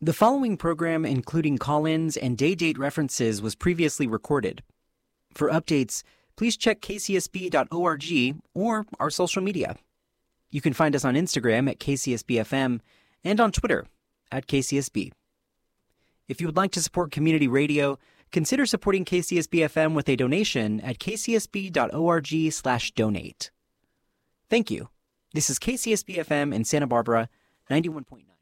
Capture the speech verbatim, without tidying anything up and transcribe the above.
The following program, including call-ins and day-date references, was previously recorded. For updates, please check k c s b dot org or our social media. You can find us on Instagram at K C S B F M and on Twitter at K C S B. If you would like to support community radio, consider supporting K C S B F M with a donation at k c s b dot org slash donate. Thank you. This is K C S B F M in Santa Barbara, ninety-one point nine.